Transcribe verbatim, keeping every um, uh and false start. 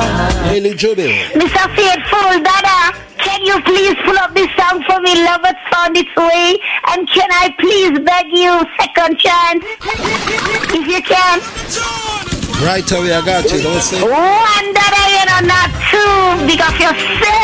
Lady Judy. Mister Faithful, Dada, can you please pull up this song for me? Love has found its way. And can I please beg you, second chance? If you can. Right away, I got you. Don't say. One, Dada, you know, not two, because you're sick.